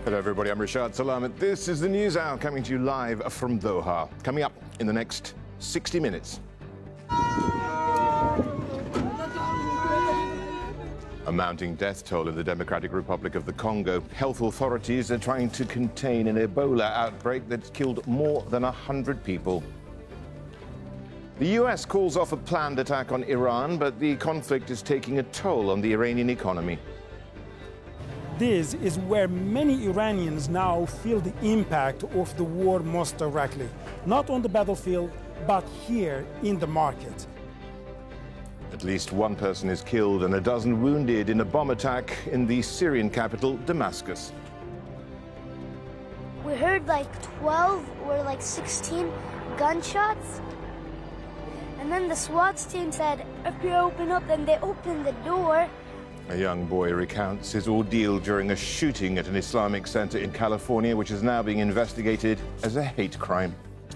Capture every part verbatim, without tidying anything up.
Hello everybody, I'm Rashad Salamat. This is the News Hour coming to you live from Doha. Coming up in the next sixty minutes. A mounting death toll in the Democratic Republic of the Congo. Health authorities are trying to contain an Ebola outbreak that's killed more than one hundred people. The U S calls off a planned attack on Iran, but the conflict is taking a toll on the Iranian economy. This is where many Iranians now feel the impact of the war most directly, not on the battlefield, but here in the market. At least one person is killed and a dozen wounded in a bomb attack in the Syrian capital, Damascus. We heard like twelve or like sixteen gunshots. And then the SWAT team said, if you open up, then they opened the door. A young boy recounts his ordeal during a shooting at an Islamic center in California, which is now being investigated as a hate crime.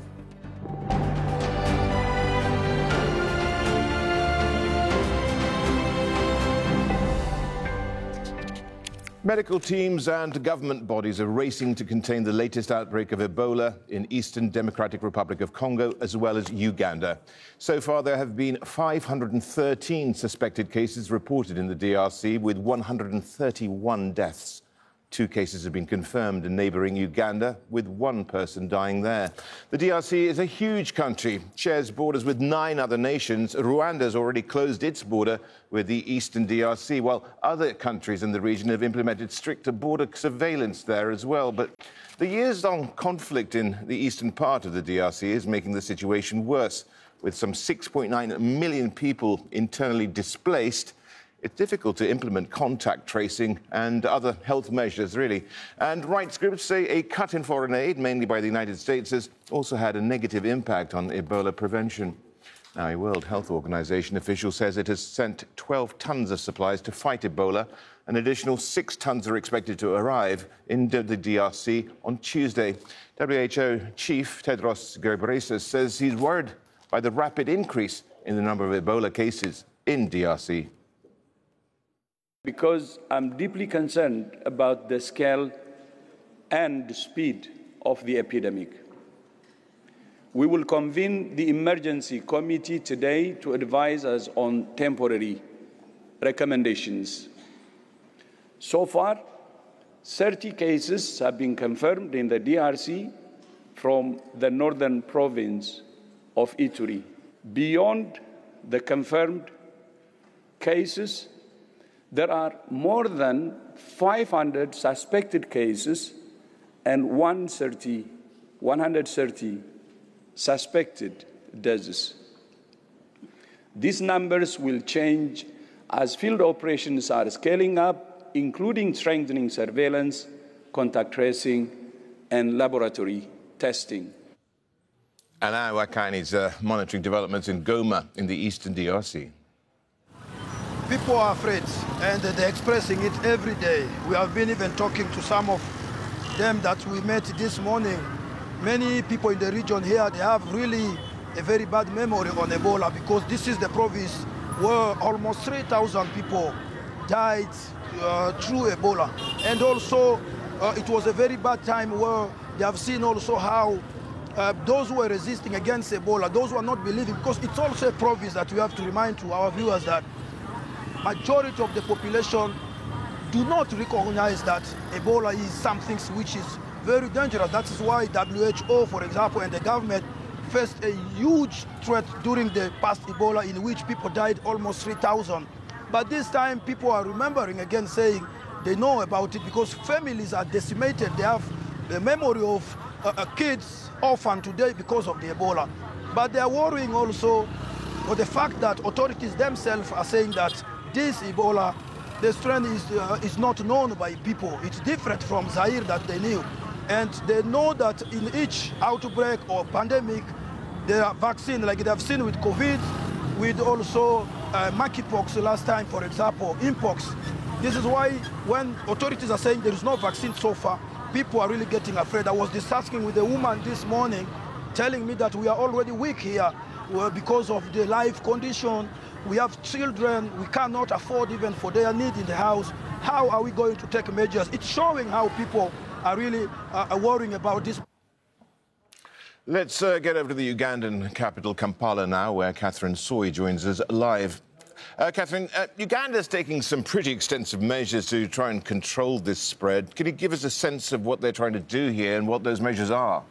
Medical teams and government bodies are racing to contain the latest outbreak of Ebola in Eastern Democratic Republic of Congo, as well as Uganda. So far, there have been five hundred thirteen suspected cases reported in the D R C, with one hundred thirty-one deaths. Two cases have been confirmed in neighboring Uganda, with one person dying there. The D R C is a huge country, shares borders with nine other nations. Rwanda has already closed its border with the eastern D R C, while other countries in the region have implemented stricter border surveillance there as well. But the years-long conflict in the eastern part of the D R C is making the situation worse, with some six point nine million people internally displaced. It's difficult to implement contact tracing and other health measures, really. And rights groups say a cut in foreign aid, mainly by the United States, has also had a negative impact on Ebola prevention. Now, a World Health Organization official says it has sent twelve tons of supplies to fight Ebola. An additional six tons are expected to arrive in the D R C on Tuesday. W H O Chief Tedros Ghebreyesus says he's worried by the rapid increase in the number of Ebola cases in D R C. Because I'm deeply concerned about the scale and the speed of the epidemic. We will convene the emergency committee today to advise us on temporary recommendations. So far, thirty cases have been confirmed in the D R C from the northern province of Ituri. Beyond the confirmed cases, there are more than five hundred suspected cases and one hundred thirty suspected deaths. These numbers will change as field operations are scaling up, including strengthening surveillance, contact tracing, and laboratory testing. And now Wakani is uh, monitoring developments in Goma in the eastern D R C. People are afraid, and they're expressing it every day. We have been even talking to some of them that we met this morning. Many people in the region here, they have really a very bad memory on Ebola, because this is the province where almost three thousand people died uh, through Ebola. And also, uh, it was a very bad time where they have seen also how uh, those who were resisting against Ebola, those who are not believing, because it's also a province that we have to remind to our viewers that majority of the population do not recognize that Ebola is something which is very dangerous. That is why W H O, for example, and the government faced a huge threat during the past Ebola, in which people died almost three thousand. But this time, people are remembering again, saying they know about it, because families are decimated. They have the memory of uh, uh, kids orphaned today because of the Ebola. But they are worrying also for the fact that authorities themselves are saying that this Ebola, the strain is, uh, is not known by people. It's different from Zaire that they knew. And they know that in each outbreak or pandemic, there are vaccines, like they have seen with COVID, with also uh, monkeypox last time, for example, mpox. This is why when authorities are saying there is no vaccine so far, people are really getting afraid. I was discussing with a woman this morning, telling me that we are already weak here because of the life condition. We have children, we cannot afford even for their need in the house. how are we going to take measures? It's showing how people are really uh, worrying about this. Let's uh, get over to the Ugandan capital, Kampala, now, where Catherine Soy joins us live. Uh, Catherine, uh, Uganda's taking some pretty extensive measures to try and control this spread. Can you give us a sense of what they're trying to do here and what those measures are?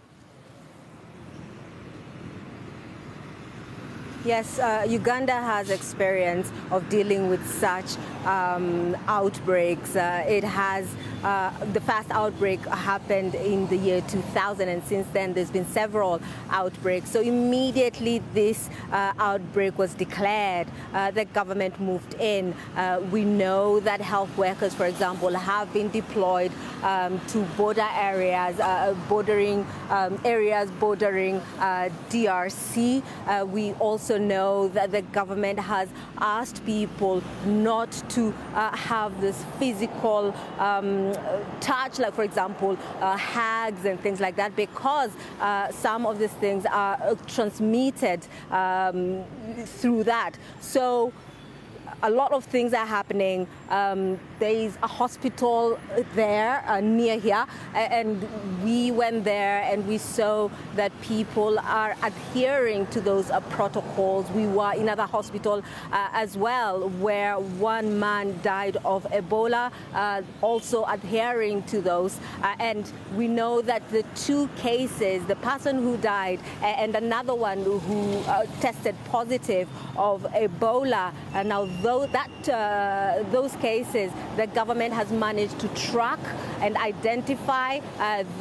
Yes, uh, Uganda has experience of dealing with such um, outbreaks. Uh, it has, uh, the first outbreak happened in the year two thousand, and since then there's been several outbreaks. So immediately this uh, outbreak was declared, uh, the government moved in. Uh, we know that health workers, for example, have been deployed um, to border areas, uh, bordering um, areas bordering uh, D R C. Uh, we also know that the government has asked people not to uh, have this physical um, touch, like, for example, uh, hugs and things like that, because uh, some of these things are uh, transmitted um, through that. So a lot of things are happening. Um, there is a hospital there uh, near here, and we went there and we saw that people are adhering to those uh, protocols. We were in another hospital uh, as well, where one man died of Ebola, uh, also adhering to those. Uh, and we know that the two cases, the person who died and another one who uh, tested positive of Ebola, uh, now though that uh, those cases, the government has managed to track and identify uh,